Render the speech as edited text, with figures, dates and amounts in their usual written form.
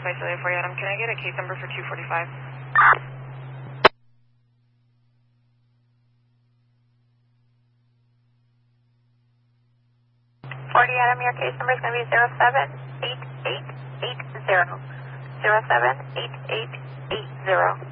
Visalia for you, Adam. Can I get a case number for 245? 40 Adam, your case number is going to be 078880. 078880.